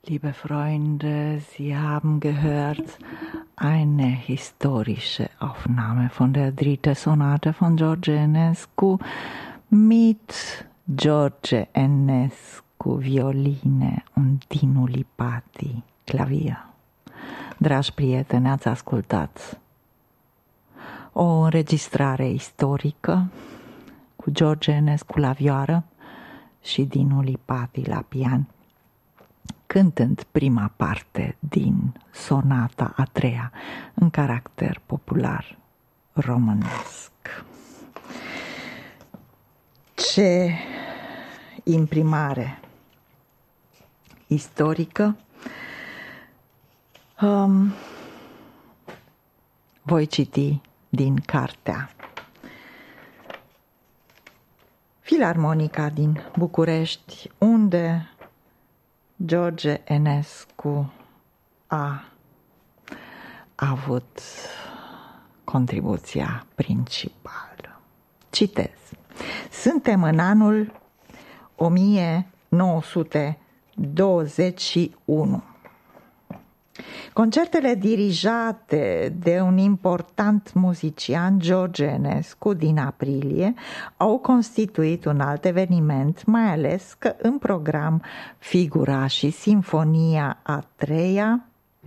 Liebe Freunde, Sie haben gehört eine historische Aufnahme von der dritten Sonate von George Enescu mit George Enescu Violine und Dinu Lipati Klavier. Dragi prieteni, ați ascultat o înregistrare istorică cu George Enescu la vioară și Dinu Lipati la pian, cântând prima parte din sonata a treia în caracter popular românesc. Ce imprimare istorică! Voi citi din cartea Filarmonica din București, unde George Enescu a avut contribuția principală. Citez. Suntem în anul 1921. Concertele dirijate de un important muzician, George Enescu, din aprilie, au constituit un alt eveniment, mai ales că în program figura și Sinfonia a treia,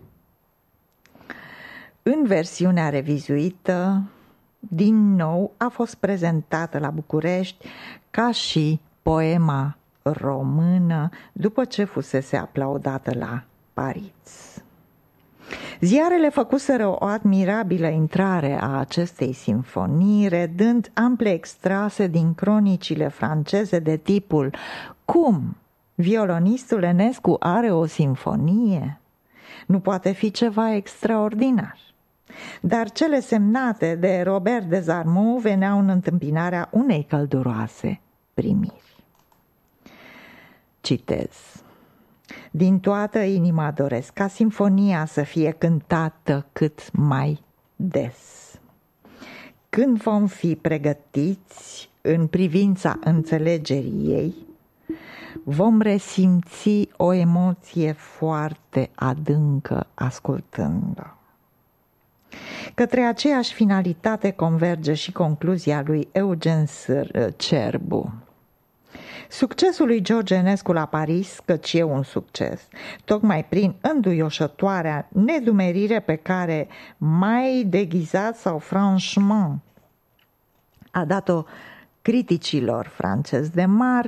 în versiunea revizuită, din nou a fost prezentată la București ca și poema română, după ce fusese aplaudată la Paris. Ziarele făcuseră o admirabilă intrare a acestei sinfonii, redând ample extrase din cronicile franceze de tipul "Cum? Violonistul Enescu are o sinfonie? Nu poate fi ceva extraordinar." Dar cele semnate de Robert Desarmeaux veneau în întâmpinarea unei călduroase primiri. Citez. Din toată inima doresc ca sinfonia să fie cântată cât mai des. Când vom fi pregătiți în privința înțelegerii ei, vom resimți o emoție foarte adâncă ascultând-o. Către aceeași finalitate converge și concluzia lui Eugen Cerbu. Succesul lui George Enescu la Paris, căci e un succes, tocmai prin înduioșătoarea nedumerire pe care mai deghizat sau franchement a dat-o criticilor francezi de marcă,